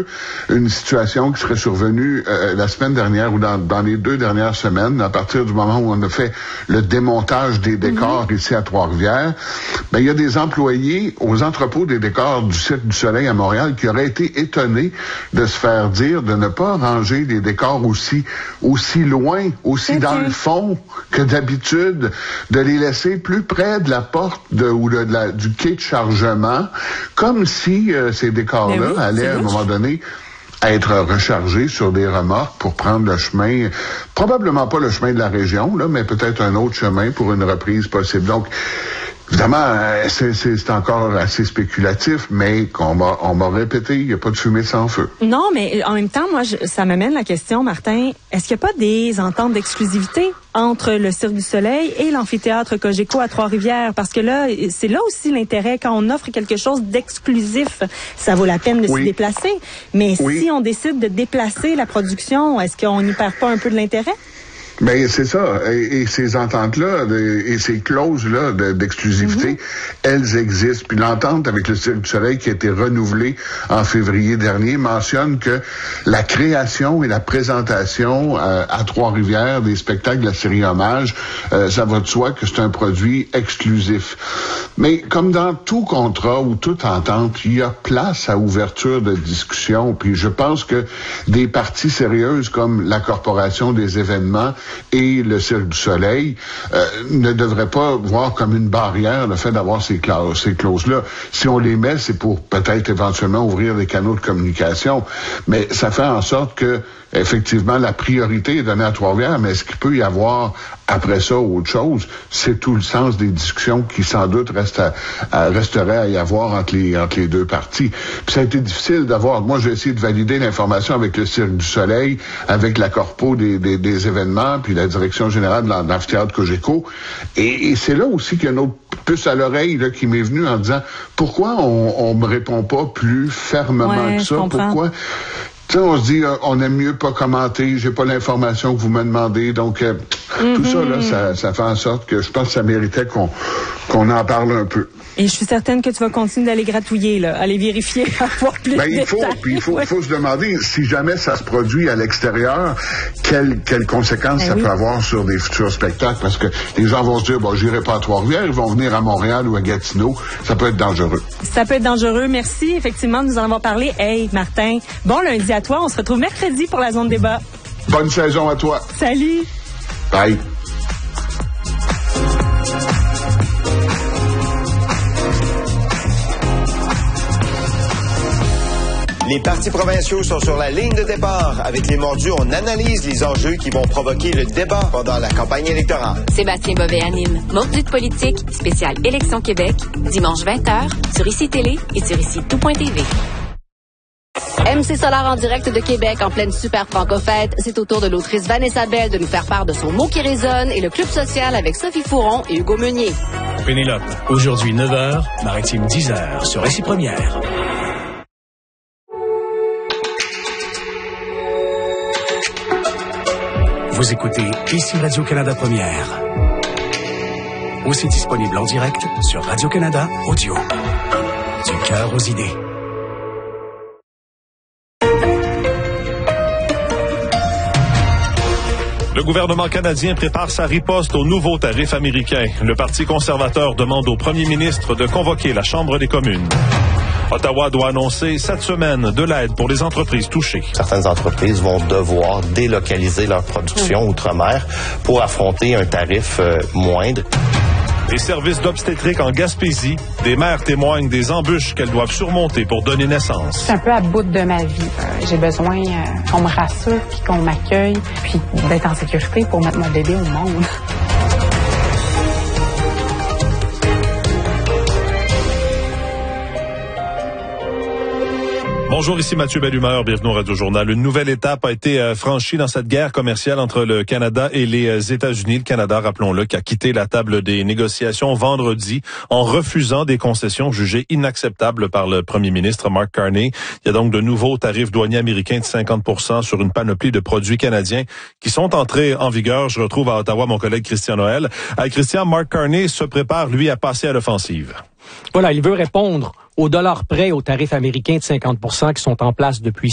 peu une situation qui serait survenue la semaine dernière ou dans les 2 dernières semaines, à partir du moment où on a fait le démontage des décors ici à Trois-Rivières. Ben, il y a des employés aux entrepôts des décors du Cirque du Soleil à Montréal qui auraient été étonnés de se faire dire de ne pas ranger les décors aussi loin, dans le fond que d'habitude, de les laisser plus près de la porte du quai de chargement, comme si ces décors-là allaient à un moment donné être rechargés sur des remorques pour prendre le chemin, probablement pas le chemin de la région, là, mais peut-être un autre chemin pour une reprise possible. Donc, évidemment, c'est encore assez spéculatif, mais on m'a répété, il n'y a pas de fumée sans feu. Non, mais en même temps, moi, ça m'amène la question, Martin, est-ce qu'il n'y a pas des ententes d'exclusivité entre le Cirque du Soleil et l'amphithéâtre Cogeco à Trois-Rivières? Parce que là, c'est là aussi l'intérêt, quand on offre quelque chose d'exclusif, ça vaut la peine de s'y déplacer. Mais si on décide de déplacer la production, est-ce qu'on n'y perd pas un peu de l'intérêt? Ben c'est ça. Et ces ententes-là et ces clauses-là d'exclusivité, elles existent. Puis l'entente avec le Cirque du Soleil qui a été renouvelée en février dernier mentionne que la création et la présentation à Trois-Rivières des spectacles de la série Hommage, ça va de soi que c'est un produit exclusif. Mais comme dans tout contrat ou toute entente, il y a place à ouverture de discussion. Puis je pense que des parties sérieuses comme la Corporation des événements et le Cirque du Soleil ne devraient pas voir comme une barrière le fait d'avoir ces clauses-là. Si on les met, c'est pour peut-être éventuellement ouvrir des canaux de communication, mais ça fait en sorte que effectivement, la priorité est donnée à Trois-Rivières, mais est-ce qu'il peut y avoir après ça autre chose? C'est tout le sens des discussions qui, sans doute, resteraient à y avoir entre les deux parties. Puis ça a été difficile d'avoir. Moi, j'ai essayé de valider l'information avec le Cirque du Soleil, avec la Corpo des événements, puis la direction générale de l'amphithéâtre Cogeco. Et c'est là aussi qu'il y a une autre puce à l'oreille là, qui m'est venue en disant pourquoi on me répond pas plus fermement que ça? Pourquoi? Tu sais, on se dit, on aime mieux pas commenter, j'ai pas l'information que vous me demandez, donc tout ça, là, ça fait en sorte que je pense que ça méritait qu'on en parle un peu. Et je suis certaine que tu vas continuer d'aller gratouiller, là, aller vérifier, avoir plus de détails. Il faut se demander, si jamais ça se produit à l'extérieur, quelles conséquences ça peut avoir sur des futurs spectacles, parce que les gens vont se dire, bon, j'irai pas à Trois-Rivières, ils vont venir à Montréal ou à Gatineau, ça peut être dangereux. Ça peut être dangereux, merci, effectivement, de nous en avoir parlé. Hey, Martin, bon lundi à toi, on se retrouve mercredi pour la zone débat. Bonne saison à toi. Salut. Bye. Les partis provinciaux sont sur la ligne de départ. Avec les mordus, on analyse les enjeux qui vont provoquer le débat pendant la campagne électorale. Sébastien Bovet anime Mordu de politique, spécial Élection Québec, dimanche 20h, sur ICI Télé et sur ICI-Tout.tv. MC Solar en direct de Québec en pleine super franco-fête. C'est au tour de l'autrice Vanessa Bell de nous faire part de son mot qui résonne et le club social avec Sophie Fouron et Hugo Meunier. Pénélope, aujourd'hui 9h, Maritime 10h sur ICI Première. Vous écoutez ici Radio-Canada Première. Aussi disponible en direct sur Radio-Canada Audio. Du cœur aux idées. Le gouvernement canadien prépare sa riposte aux nouveaux tarifs américains. Le Parti conservateur demande au premier ministre de convoquer la Chambre des communes. Ottawa doit annoncer cette semaine de l'aide pour les entreprises touchées. Certaines entreprises vont devoir délocaliser leur production outre-mer pour affronter un tarif moindre. Les services d'obstétrique en Gaspésie, des mères témoignent des embûches qu'elles doivent surmonter pour donner naissance. Je suis un peu à bout de ma vie. J'ai besoin qu'on me rassure, puis qu'on m'accueille, puis d'être en sécurité pour mettre mon bébé au monde. Bonjour, ici Mathieu Bellumeur, bienvenue au Radio-Journal. Une nouvelle étape a été franchie dans cette guerre commerciale entre le Canada et les États-Unis. Le Canada, rappelons-le, qui a quitté la table des négociations vendredi en refusant des concessions jugées inacceptables par le premier ministre Mark Carney. Il y a donc de nouveaux tarifs douaniers américains de 50% sur une panoplie de produits canadiens qui sont entrés en vigueur. Je retrouve à Ottawa mon collègue Christian Noël. Christian, Mark Carney se prépare, lui, à passer à l'offensive. Voilà, il veut répondre au dollar près aux tarifs américains de 50% qui sont en place depuis